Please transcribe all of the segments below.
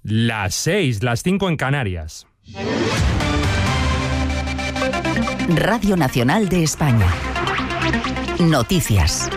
Las 6, las 5 en Canarias. Radio Nacional de España. Noticias.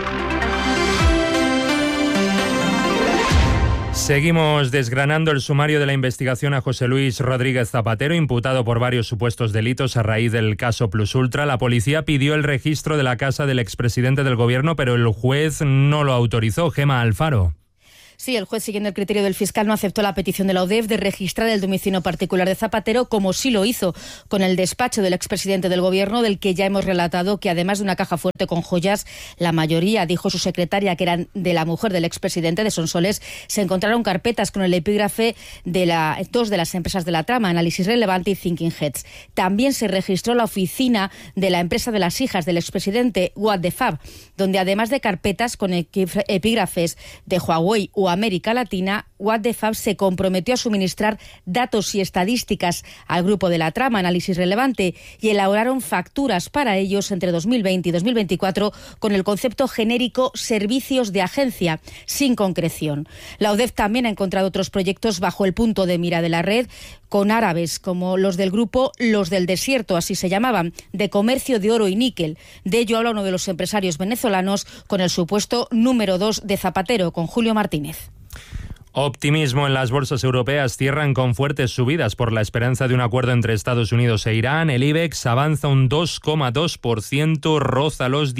Seguimos desgranando el sumario de la investigación a José Luis Rodríguez Zapatero, imputado por varios supuestos delitos a raíz del caso Plus Ultra. La policía pidió el registro de la casa del expresidente del gobierno, pero el juez no lo autorizó. Gemma Alfaro. Sí, el juez, siguiendo el criterio del fiscal, no aceptó la petición de la UDEF de registrar el domicilio particular de Zapatero, como sí lo hizo con el despacho del expresidente del gobierno, del que ya hemos relatado que además de una caja fuerte con joyas, la mayoría, dijo su secretaria, que eran de la mujer del expresidente, de Sonsoles, se encontraron carpetas con el epígrafe de dos de las empresas de la trama, Análisis Relevante y Thinking Heads. También se registró la oficina de la empresa de las hijas del expresidente, What the Fab, donde además de carpetas con epígrafes de Huawei o América Latina, What the Fab se comprometió a suministrar datos y estadísticas al grupo de la trama, Análisis Relevante, y elaboraron facturas para ellos entre 2020 y 2024 con el concepto genérico servicios de agencia, sin concreción. La UDEF también ha encontrado otros proyectos bajo el punto de mira de la red, con árabes como los del grupo Los del Desierto, así se llamaban, de comercio de oro y níquel. De ello habla uno de los empresarios venezolanos con el supuesto número 2 de Zapatero, con Julio Martínez. Optimismo en las bolsas europeas, cierran con fuertes subidas por la esperanza de un acuerdo entre Estados Unidos e Irán. El IBEX avanza un 2,2%, roza los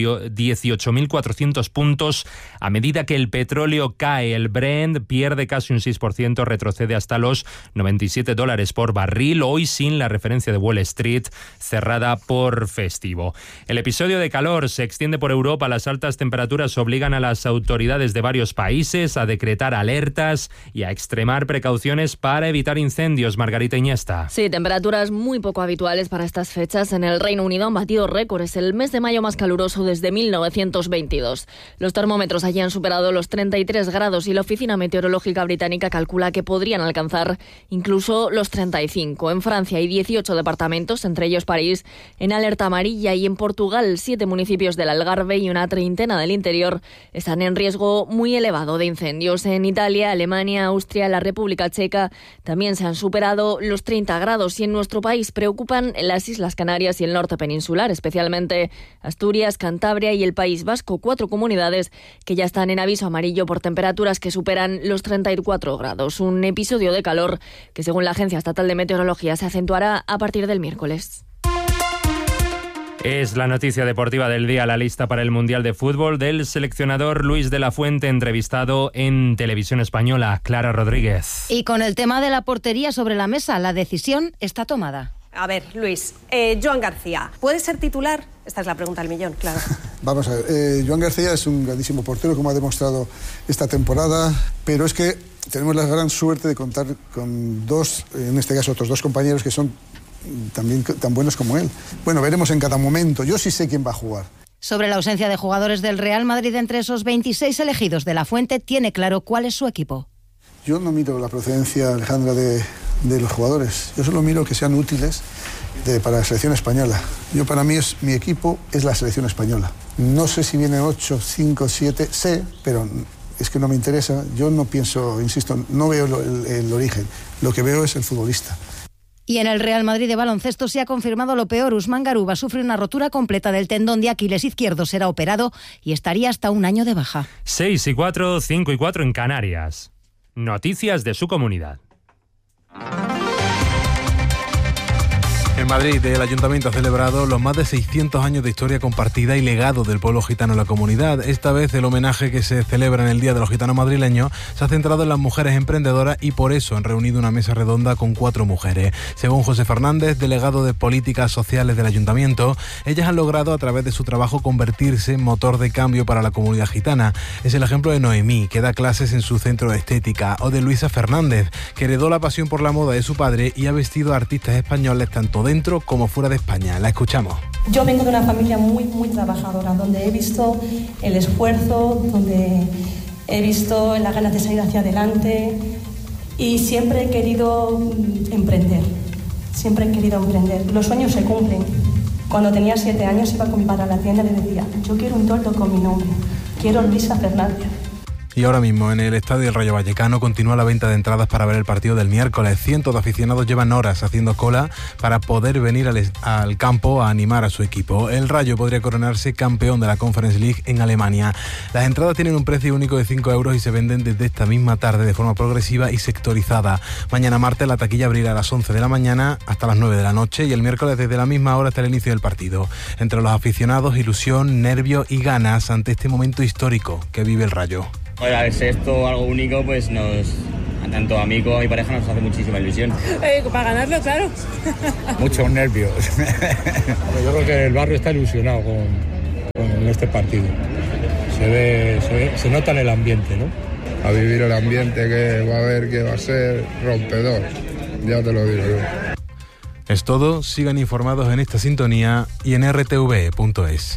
18.400 puntos a medida que el petróleo cae. El Brent pierde casi un 6%, retrocede hasta los $97 por barril, hoy sin la referencia de Wall Street, cerrada por festivo. El episodio de calor se extiende por Europa. Las altas temperaturas obligan a las autoridades de varios países a decretar alertas y a extremar precauciones para evitar incendios. Margarita Iniesta. Sí, temperaturas muy poco habituales para estas fechas. En el Reino Unido han batido récords. El mes de mayo más caluroso desde 1922. Los termómetros allí han superado los 33 grados y la Oficina Meteorológica Británica calcula que podrían alcanzar incluso los 35. En Francia hay 18 departamentos, entre ellos París, en alerta amarilla, y en Portugal 7 municipios del Algarve y una treintena del interior están en riesgo muy elevado de incendios. En Italia, Alemania, Austria, la República Checa también se han superado los 30 grados y en nuestro país preocupan las Islas Canarias y el norte peninsular, especialmente Asturias, Cantabria y el País Vasco, 4 comunidades que ya están en aviso amarillo por temperaturas que superan los 34 grados. Un episodio de calor que, según la Agencia Estatal de Meteorología, se acentuará a partir del miércoles. Es la noticia deportiva del día, la lista para el Mundial de Fútbol del seleccionador Luis de la Fuente, entrevistado en Televisión Española. Clara Rodríguez. Y con el tema de la portería sobre la mesa, la decisión está tomada. A ver, Luis, Joan García, ¿puede ser titular? Esta es la pregunta del millón, claro. Vamos a ver, Joan García es un grandísimo portero, como ha demostrado esta temporada, pero es que tenemos la gran suerte de contar con dos, en este caso otros dos compañeros que son también tan buenos como él. Bueno, veremos en cada momento. Yo sí sé quién va a jugar. Sobre la ausencia de jugadores del Real Madrid entre esos 26 elegidos, de la Fuente tiene claro cuál es su equipo. Yo no miro la procedencia, Alejandra, de los jugadores. Yo solo miro que sean útiles para la selección española. Para mí mi equipo es la selección española. No sé si vienen 8, 5, 7, sé, pero es que no me interesa. Yo no pienso, insisto, no veo el origen. Lo que veo es el futbolista. Y en el Real Madrid de baloncesto se ha confirmado lo peor. Usman Garuba sufre una rotura completa del tendón de Aquiles izquierdo, será operado y estaría hasta un año de baja. 6:04, 5:04 en Canarias. Noticias de su comunidad. En Madrid, el Ayuntamiento ha celebrado los más de 600 años de historia compartida y legado del pueblo gitano en la comunidad. Esta vez el homenaje que se celebra en el Día de los Gitanos madrileños se ha centrado en las mujeres emprendedoras y por eso han reunido una mesa redonda con 4 mujeres. Según José Fernández, delegado de Políticas Sociales del Ayuntamiento, ellas han logrado a través de su trabajo convertirse en motor de cambio para la comunidad gitana. Es el ejemplo de Noemí, que da clases en su centro de estética, o de Luisa Fernández, que heredó la pasión por la moda de su padre y ha vestido a artistas españoles tanto dentro como fuera de España. La escuchamos. Yo vengo de una familia muy, muy trabajadora, donde he visto el esfuerzo, donde he visto las ganas de salir hacia adelante y siempre he querido emprender. Siempre he querido emprender. Los sueños se cumplen. Cuando tenía 7 años iba con mi padre a la tienda y le decía: yo quiero un toldo con mi nombre, quiero Luisa Fernández. Y ahora mismo en el estadio del Rayo Vallecano continúa la venta de entradas para ver el partido del miércoles. Cientos de aficionados llevan horas haciendo cola para poder venir al campo a animar a su equipo. El Rayo podría coronarse campeón de la Conference League en Alemania. Las entradas tienen un precio único de 5 euros y se venden desde esta misma tarde de forma progresiva y sectorizada. Mañana martes la taquilla abrirá a las 11 de la mañana hasta las 9 de la noche y el miércoles desde la misma hora hasta el inicio del partido. Entre los aficionados, ilusión, nervios y ganas ante este momento histórico que vive el Rayo. Bueno, al ser esto algo único, pues tanto a mí como a mi pareja nos hace muchísima ilusión. Para ganarlo, claro. Muchos nervios. Yo creo que el barrio está ilusionado con este partido. Se nota en el ambiente, ¿no? A vivir el ambiente que va a haber, que va a ser rompedor. Ya te lo digo yo. Es todo, sigan informados en esta sintonía y en rtv.es.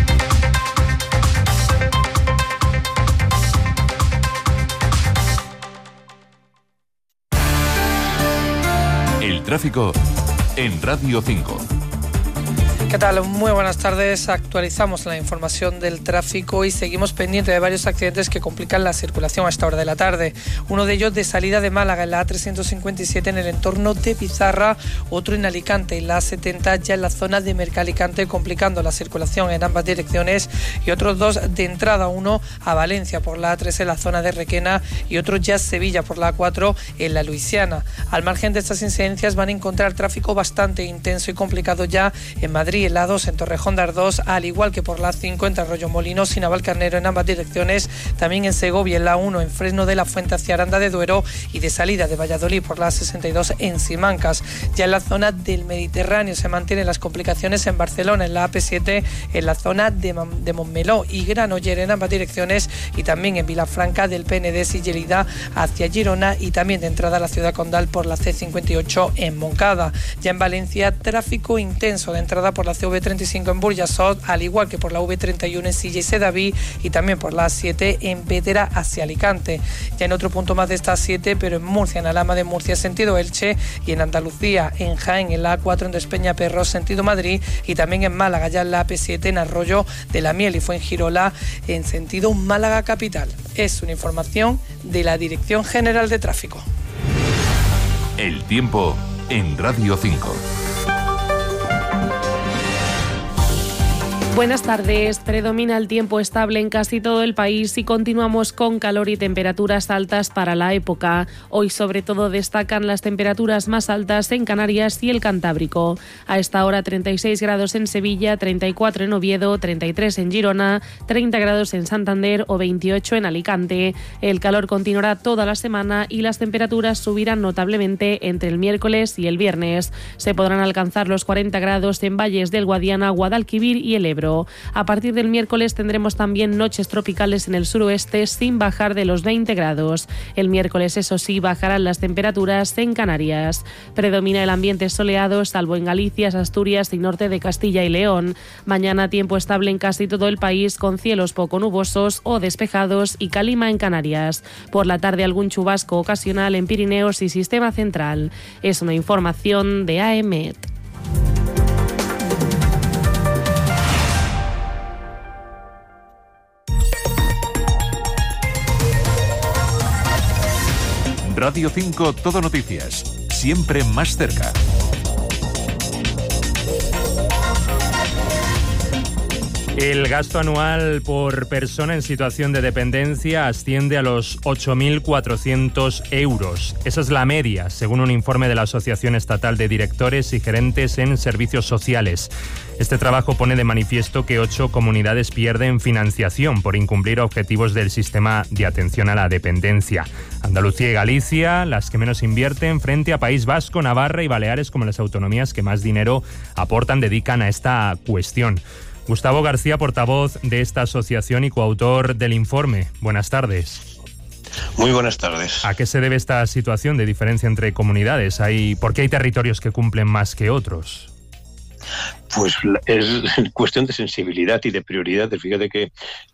El tráfico en Radio 5. ¿Qué tal? Muy buenas tardes. Actualizamos la información del tráfico y seguimos pendientes de varios accidentes que complican la circulación a esta hora de la tarde. Uno de ellos de salida de Málaga en la A357 en el entorno de Pizarra, otro en Alicante en la A70 ya en la zona de Mercalicante, complicando la circulación en ambas direcciones, y otros dos de entrada, uno a Valencia por la A3 en la zona de Requena y otro ya a Sevilla por la A4 en la Luisiana. Al margen de estas incidencias van a encontrar tráfico bastante intenso y complicado ya en Madrid, en la A2 en Torrejón de Ardós, al igual que por la A5 entre Arroyomolinos y Navalcarnero en ambas direcciones, también en Segovia en la A1 en Fresno de la Fuente hacia Aranda de Duero y de salida de Valladolid por la A62 en Simancas. Ya en la zona del Mediterráneo se mantienen las complicaciones en Barcelona en la AP7 en la zona de Montmeló y Granollers en ambas direcciones, y también en Vilafranca del Penedès y Lleida hacia Girona, y también de entrada a la ciudad condal por la C58 en Moncada. Ya en Valencia, tráfico intenso de entrada por la CV35 en Burjasot, al igual que por la V31 en Silla y Sedaví, y también por la A7 en Bétera hacia Alicante. Ya en otro punto más de esta A7, pero en Murcia, en Alhama de Murcia sentido Elche, y en Andalucía, en Jaén, en la A4 en Despeñaperros sentido Madrid, y también en Málaga, ya en la AP7 en Arroyo de la Miel y Fuengirola en sentido Málaga capital. Es una información de la Dirección General de Tráfico. El tiempo en Radio 5. Buenas tardes. Predomina el tiempo estable en casi todo el país y continuamos con calor y temperaturas altas para la época. Hoy sobre todo destacan las temperaturas más altas en Canarias y el Cantábrico. A esta hora 36 grados en Sevilla, 34 en Oviedo, 33 en Girona, 30 grados en Santander o 28 en Alicante. El calor continuará toda la semana y las temperaturas subirán notablemente entre el miércoles y el viernes. Se podrán alcanzar los 40 grados en valles del Guadiana, Guadalquivir y el Ebro. A partir del miércoles tendremos también noches tropicales en el suroeste sin bajar de los 20 grados. El miércoles, eso sí, bajarán las temperaturas en Canarias. Predomina el ambiente soleado, salvo en Galicia, Asturias y norte de Castilla y León. Mañana tiempo estable en casi todo el país con cielos poco nubosos o despejados y calima en Canarias. Por la tarde algún chubasco ocasional en Pirineos y Sistema Central. Es una información de AEMET. Radio 5 Todo Noticias, siempre más cerca. El gasto anual por persona en situación de dependencia asciende a los 8.400 euros. Esa es la media, según un informe de la Asociación Estatal de Directores y Gerentes en Servicios Sociales. Este trabajo pone de manifiesto que 8 comunidades pierden financiación por incumplir objetivos del sistema de atención a la dependencia. Andalucía y Galicia, las que menos invierten, frente a País Vasco, Navarra y Baleares como las autonomías que más dinero aportan, dedican a esta cuestión. Gustavo García, portavoz de esta asociación y coautor del informe. Buenas tardes. Muy buenas tardes. ¿A qué se debe esta situación de diferencia entre comunidades? ¿Por qué hay territorios que cumplen más que otros? Pues es cuestión de sensibilidad y de prioridades. Fíjate que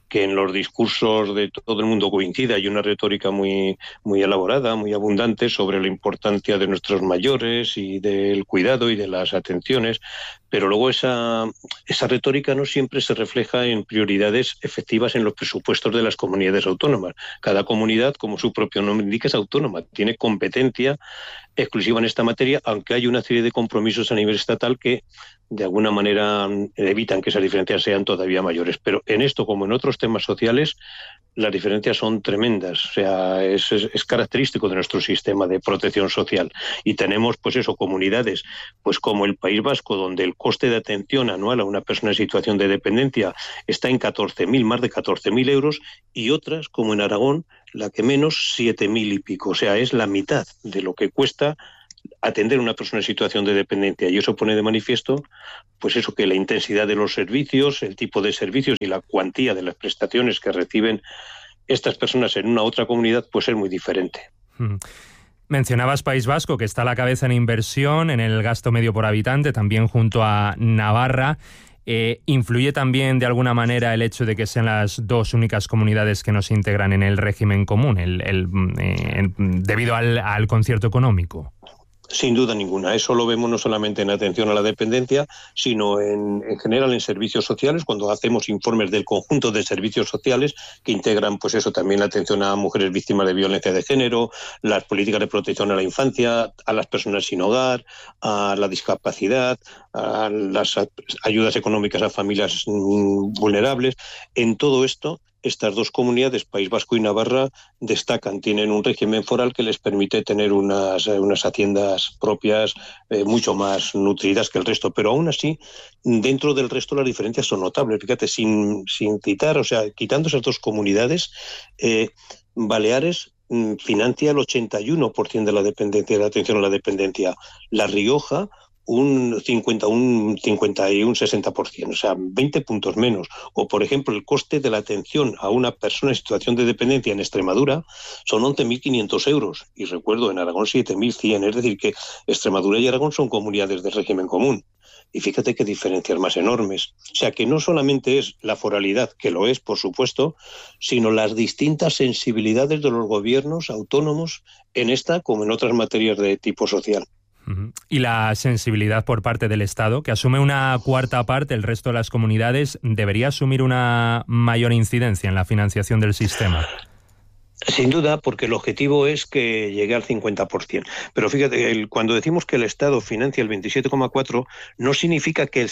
que en los discursos de todo el mundo coincida. Hay una retórica muy elaborada, muy abundante sobre la importancia de nuestros mayores y del cuidado y de las atenciones, pero luego esa retórica no siempre se refleja en prioridades efectivas en los presupuestos de las comunidades autónomas. Cada comunidad, como su propio nombre indica, es autónoma, tiene competencia exclusiva en esta materia, aunque hay una serie de compromisos a nivel estatal que de alguna manera evitan que esas diferencias sean todavía mayores. Pero en esto, como en otros temas sociales, las diferencias son tremendas. O sea, es característico de nuestro sistema de protección social. Y tenemos, comunidades, pues como el País Vasco, donde el coste de atención anual a una persona en situación de dependencia está en más de 14.000 euros, y otras, como en Aragón, la que menos, 7.000 y pico. O sea, es la mitad de lo que cuesta atender a una persona en situación de dependencia, y eso pone de manifiesto que la intensidad de los servicios, el tipo de servicios y la cuantía de las prestaciones que reciben estas personas en una otra comunidad es muy diferente. Mencionabas País Vasco, que está a la cabeza en inversión, en el gasto medio por habitante, también junto a Navarra. ¿Influye también de alguna manera el hecho de que sean las dos únicas comunidades que no se integran en el régimen común, debido al concierto económico? Sin duda ninguna. Eso lo vemos no solamente en atención a la dependencia, sino en general en servicios sociales, cuando hacemos informes del conjunto de servicios sociales que integran también la atención a mujeres víctimas de violencia de género, las políticas de protección a la infancia, a las personas sin hogar, a la discapacidad, a las ayudas económicas a familias vulnerables. En todo esto, estas dos comunidades, País Vasco y Navarra, destacan, tienen un régimen foral que les permite tener unas haciendas propias mucho más nutridas que el resto, pero aún así, dentro del resto las diferencias son notables. Fíjate, sin citar, quitando esas dos comunidades, Baleares financia el 81% de la dependencia, de la atención a la dependencia. La Rioja, un 60%, o sea, 20 puntos menos. O, por ejemplo, el coste de la atención a una persona en situación de dependencia en Extremadura son 11.500 euros. Y recuerdo, en Aragón 7.100. Es decir, que Extremadura y Aragón son comunidades de régimen común. Y fíjate qué diferencias más enormes. O sea, que no solamente es la foralidad, que lo es, por supuesto, sino las distintas sensibilidades de los gobiernos autónomos en esta como en otras materias de tipo social. Y la sensibilidad por parte del Estado, que asume una cuarta parte, el resto de las comunidades, ¿debería asumir una mayor incidencia en la financiación del sistema? Sin duda, porque el objetivo es que llegue al 50%. Pero fíjate, cuando decimos que el Estado financia el 27,4%, no significa que el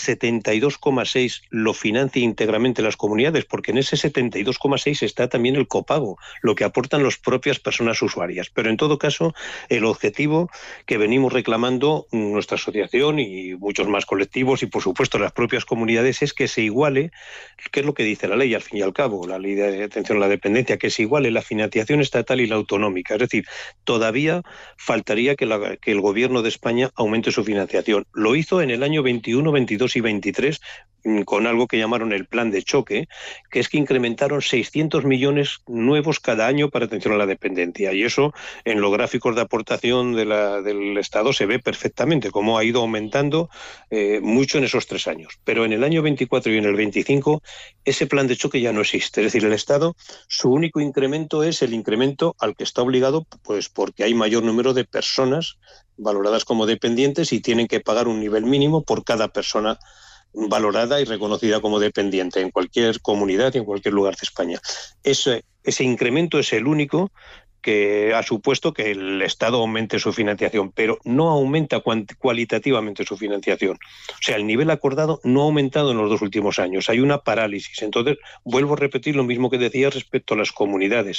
72,6% lo financie íntegramente las comunidades, porque en ese 72,6% está también el copago, lo que aportan las propias personas usuarias. Pero en todo caso, el objetivo que venimos reclamando nuestra asociación y muchos más colectivos y, por supuesto, las propias comunidades, es que se iguale, que es lo que dice la ley, al fin y al cabo, la ley de atención a la dependencia, que se iguale la financiación estatal y la autonómica. Es decir, todavía faltaría que el gobierno de España aumente su financiación. Lo hizo en el año 21, 22 y 23 con algo que llamaron el plan de choque, que es que incrementaron 600 millones nuevos cada año para atención a la dependencia. Y eso en los gráficos de aportación del Estado se ve perfectamente, cómo ha ido aumentando mucho en esos 3 años. Pero en el año 24 y en el 25 ese plan de choque ya no existe. Es decir, el Estado, su único incremento es el incremento al que está obligado, pues porque hay mayor número de personas valoradas como dependientes y tienen que pagar un nivel mínimo por cada persona valorada y reconocida como dependiente en cualquier comunidad y en cualquier lugar de España. Ese incremento es el único que ha supuesto que el Estado aumente su financiación, pero no aumenta cualitativamente su financiación. O sea, el nivel acordado no ha aumentado en los 2 últimos años. Hay una parálisis. Entonces, vuelvo a repetir lo mismo que decía respecto a las comunidades.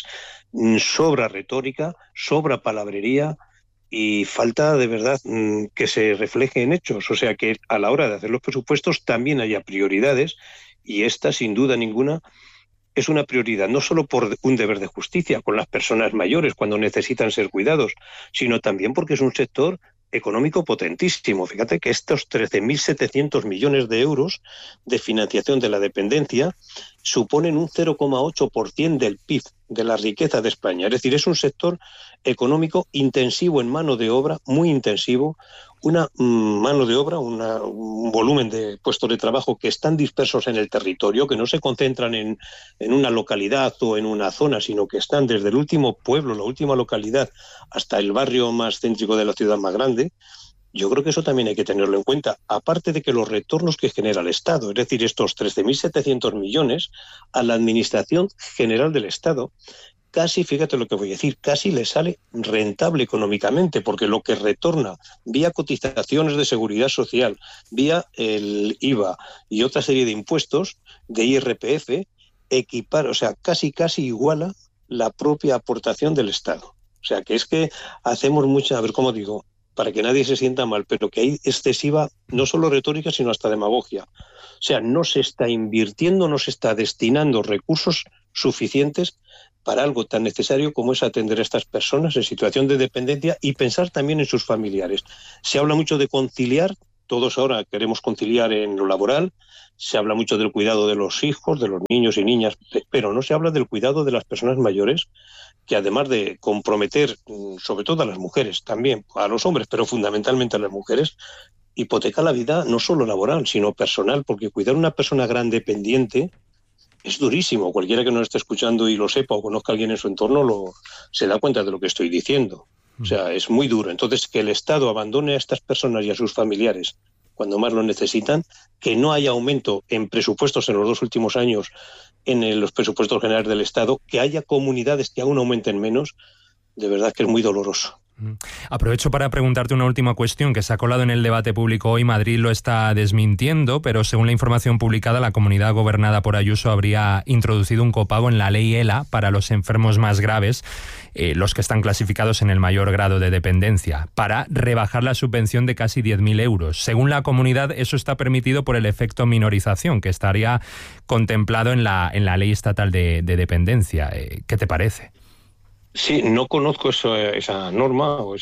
Sobra retórica, sobra palabrería y falta de verdad que se refleje en hechos. O sea, que a la hora de hacer los presupuestos también haya prioridades, y esta, sin duda ninguna, es una prioridad, no solo por un deber de justicia con las personas mayores cuando necesitan ser cuidados, sino también porque es un sector económico potentísimo. Fíjate que estos 13.700 millones de euros de financiación de la dependencia suponen un 0,8% del PIB, de la riqueza de España. Es decir, es un sector económico intensivo en mano de obra, muy intensivo, una mano de obra, un volumen de puestos de trabajo que están dispersos en el territorio, que no se concentran en una localidad o en una zona, sino que están desde el último pueblo, la última localidad, hasta el barrio más céntrico de la ciudad más grande. Yo creo que eso también hay que tenerlo en cuenta, aparte de que los retornos que genera el Estado, es decir, estos 13.700 millones a la Administración General del Estado, casi, fíjate lo que voy a decir, casi le sale rentable económicamente, porque lo que retorna vía cotizaciones de seguridad social, vía el IVA y otra serie de impuestos de IRPF, equipara, o sea, casi iguala la propia aportación del Estado. O sea, que es que hacemos mucha, a ver cómo digo, para que nadie se sienta mal, pero que hay excesiva, no solo retórica, sino hasta demagogia. O sea, no se está invirtiendo, no se está destinando recursos suficientes para algo tan necesario como es atender a estas personas en situación de dependencia y pensar también en sus familiares. Se habla mucho de conciliar, todos ahora queremos conciliar en lo laboral, se habla mucho del cuidado de los hijos, de los niños y niñas, pero no se habla del cuidado de las personas mayores, que además de comprometer, sobre todo a las mujeres, también a los hombres, pero fundamentalmente a las mujeres, hipoteca la vida no solo laboral, sino personal, porque cuidar a una persona gran dependiente es durísimo. Cualquiera que nos esté escuchando y lo sepa o conozca a alguien en su entorno se da cuenta de lo que estoy diciendo. O sea, es muy duro. Entonces, que el Estado abandone a estas personas y a sus familiares cuando más lo necesitan, que no haya aumento en presupuestos en los 2 últimos años en los presupuestos generales del Estado, que haya comunidades que aún aumenten menos, de verdad que es muy doloroso. Aprovecho para preguntarte una última cuestión que se ha colado en el debate público hoy. Madrid lo está desmintiendo, pero según la información publicada, la comunidad gobernada por Ayuso habría introducido un copago en la ley ELA para los enfermos más graves, los que están clasificados en el mayor grado de dependencia, para rebajar la subvención de casi 10.000 euros. Según la comunidad, eso está permitido por el efecto minorización, que estaría contemplado en la ley estatal de dependencia. ¿Qué te parece? Sí, no conozco esa norma o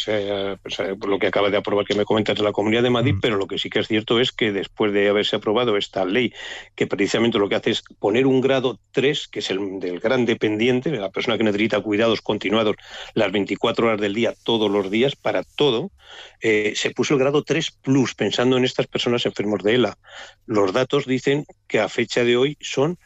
lo que acaba de aprobar que me comentas de la Comunidad de Madrid, pero lo que sí que es cierto es que después de haberse aprobado esta ley, que precisamente lo que hace es poner un grado 3, que es el del gran dependiente, de la persona que necesita cuidados continuados las 24 horas del día, todos los días, para todo, se puso el grado 3 plus, pensando en estas personas enfermos de ELA. Los datos dicen que a fecha de hoy son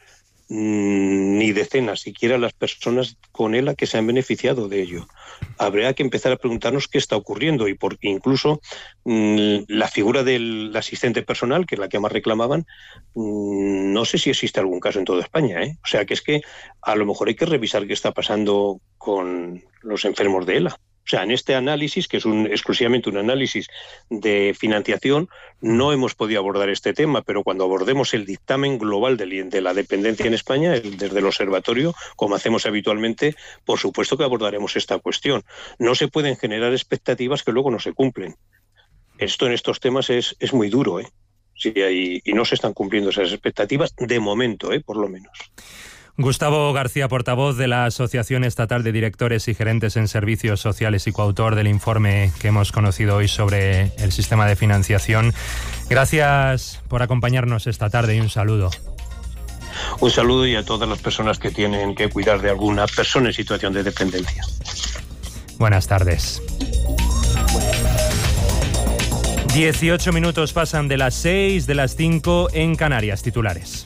ni decenas, siquiera las personas con ELA que se han beneficiado de ello. Habría que empezar a preguntarnos qué está ocurriendo y porque incluso la figura del asistente personal, que es la que más reclamaban, no sé si existe algún caso en toda España, ¿eh? O sea, que es que a lo mejor hay que revisar qué está pasando con los enfermos de ELA. O sea, en este análisis, que es exclusivamente un análisis de financiación, no hemos podido abordar este tema, pero cuando abordemos el dictamen global de la dependencia en España, desde el observatorio, como hacemos habitualmente, por supuesto que abordaremos esta cuestión. No se pueden generar expectativas que luego no se cumplen. Esto en estos temas es muy duro, ¿eh? Sí, y no se están cumpliendo esas expectativas de momento, por lo menos. Gustavo García, portavoz de la Asociación Estatal de Directores y Gerentes en Servicios Sociales y coautor del informe que hemos conocido hoy sobre el sistema de financiación. Gracias por acompañarnos esta tarde y un saludo. Un saludo y a todas las personas que tienen que cuidar de alguna persona en situación de dependencia. Buenas tardes. 18 minutos pasan de las 6, de las 5 en Canarias. Titulares.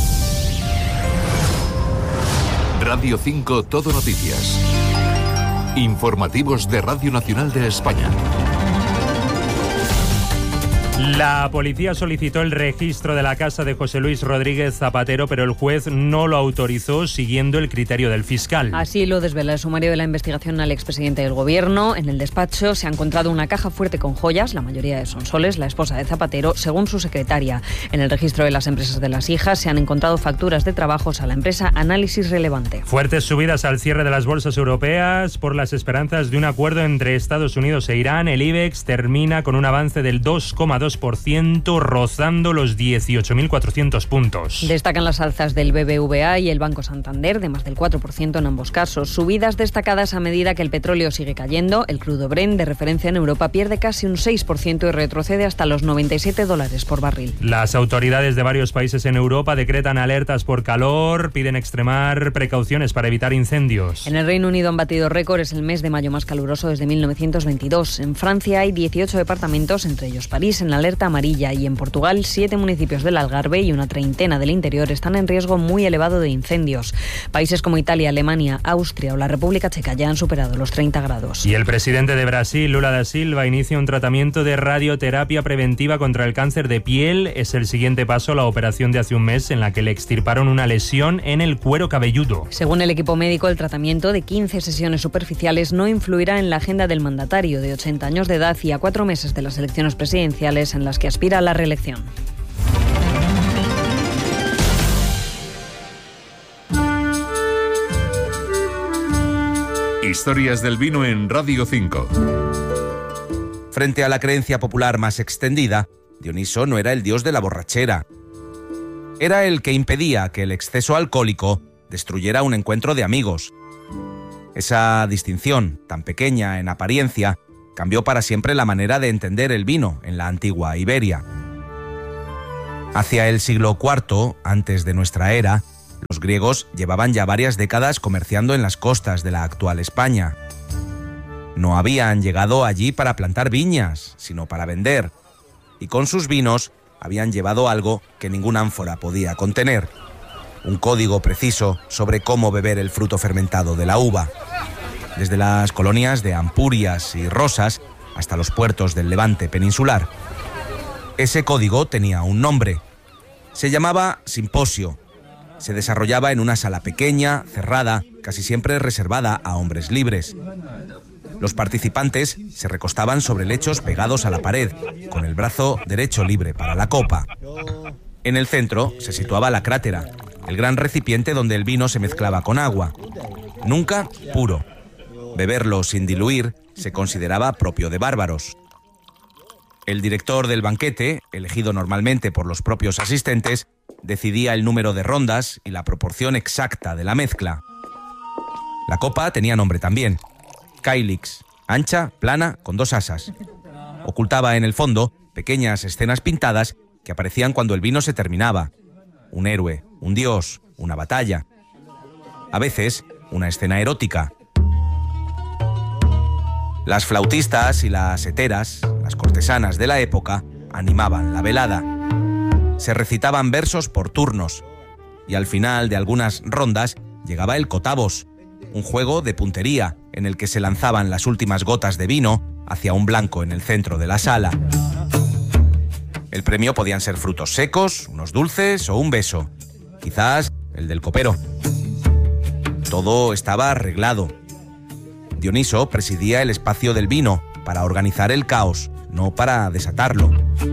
Radio 5 Todo Noticias. Informativos de Radio Nacional de España. La policía solicitó el registro de la casa de José Luis Rodríguez Zapatero, pero el juez no lo autorizó siguiendo el criterio del fiscal. Así lo desvela el sumario de la investigación al expresidente del Gobierno. En el despacho se ha encontrado una caja fuerte con joyas, la mayoría de Sonsoles, la esposa de Zapatero, según su secretaria. En el registro de las empresas de las hijas se han encontrado facturas de trabajos a la empresa Análisis Relevante. Fuertes subidas al cierre de las bolsas europeas por las esperanzas de un acuerdo entre Estados Unidos e Irán. El IBEX termina con un avance del 2,2%. 0,2%, rozando los 18.400 puntos. Destacan las alzas del BBVA y el Banco Santander, de más del 4% en ambos casos. Subidas destacadas a medida que el petróleo sigue cayendo. El crudo Brent, de referencia en Europa, pierde casi un 6% y retrocede hasta los $97 por barril. Las autoridades de varios países en Europa decretan alertas por calor, piden extremar precauciones para evitar incendios. En el Reino Unido han batido récord, es el mes de mayo más caluroso desde 1922. En Francia hay 18 departamentos, entre ellos París, en alerta amarilla, y en Portugal 7 municipios del Algarve y una treintena del interior están en riesgo muy elevado de incendios. Países como Italia, Alemania, Austria o la República Checa ya han superado los 30 grados. Y el presidente de Brasil, Lula da Silva, inicia un tratamiento de radioterapia preventiva contra el cáncer de piel. Es el siguiente paso a la operación de hace un mes en la que le extirparon una lesión en el cuero cabelludo. Según el equipo médico, el tratamiento de 15 sesiones superficiales no influirá en la agenda del mandatario de 80 años de edad y a 4 meses de las elecciones presidenciales en las que aspira a la reelección. Historias del vino en Radio 5. Frente a la creencia popular más extendida, Dioniso no era el dios de la borrachera. Era el que impedía que el exceso alcohólico destruyera un encuentro de amigos. Esa distinción, tan pequeña en apariencia, cambió para siempre la manera de entender el vino en la antigua Iberia. Hacia el siglo IV, antes de nuestra era, los griegos llevaban ya varias décadas comerciando en las costas de la actual España. No habían llegado allí para plantar viñas, sino para vender, y con sus vinos habían llevado algo que ninguna ánfora podía contener: un código preciso sobre cómo beber el fruto fermentado de la uva. Desde las colonias de Ampurias y Rosas hasta los puertos del Levante peninsular. Ese código tenía un nombre. Se llamaba simposio. Se desarrollaba en una sala pequeña, cerrada, casi siempre reservada a hombres libres. Los participantes se recostaban sobre lechos pegados a la pared, con el brazo derecho libre para la copa. En el centro se situaba la crátera, el gran recipiente donde el vino se mezclaba con agua. Nunca puro. Beberlo sin diluir se consideraba propio de bárbaros. El director del banquete, elegido normalmente por los propios asistentes, decidía el número de rondas y la proporción exacta de la mezcla. La copa tenía nombre también: Cailix, ancha, plana, con 2 asas. Ocultaba en el fondo pequeñas escenas pintadas que aparecían cuando el vino se terminaba. Un héroe, un dios, una batalla. A veces, una escena erótica. Las flautistas y las heteras, las cortesanas de la época, animaban la velada. Se recitaban versos por turnos, y al final de algunas rondas llegaba el cotavos, un juego de puntería en el que se lanzaban las últimas gotas de vino hacia un blanco en el centro de la sala. El premio podían ser frutos secos, unos dulces o un beso, quizás el del copero. Todo estaba arreglado. Dioniso presidía el espacio del vino para organizar el caos, no para desatarlo.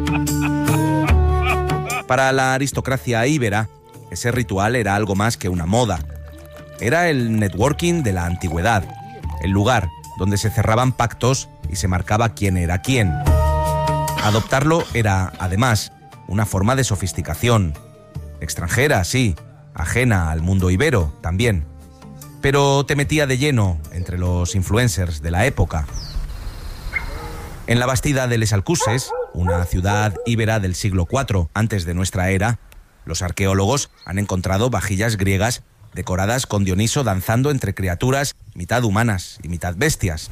Para la aristocracia íbera, ese ritual era algo más que una moda. Era el networking de la antigüedad, el lugar donde se cerraban pactos y se marcaba quién era quién. Adoptarlo era, además, una forma de sofisticación. Extranjera, sí, ajena al mundo ibero, también. Pero te metía de lleno entre los influencers de la época. En la Bastida de Les Alcuses, una ciudad íbera del siglo IV antes de nuestra era, los arqueólogos han encontrado vajillas griegas decoradas con Dioniso danzando entre criaturas mitad humanas y mitad bestias.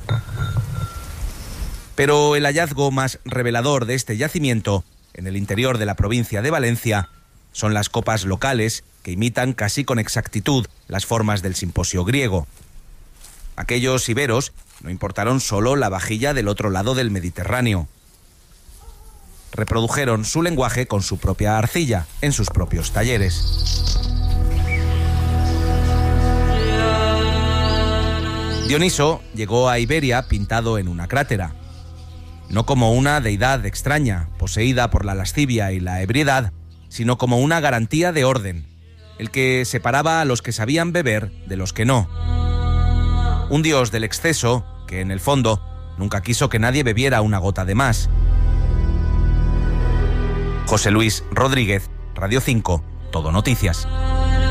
Pero el hallazgo más revelador de este yacimiento, en el interior de la provincia de Valencia, son las copas locales que imitan casi con exactitud las formas del simposio griego. Aquellos iberos no importaron solo la vajilla del otro lado del Mediterráneo. Reprodujeron su lenguaje con su propia arcilla, en sus propios talleres. Dioniso llegó a Iberia pintado en una crátera. No como una deidad extraña, poseída por la lascivia y la ebriedad, sino como una garantía de orden, el que separaba a los que sabían beber de los que no. Un dios del exceso que, en el fondo, nunca quiso que nadie bebiera una gota de más. José Luis Rodríguez, Radio 5, Todo Noticias.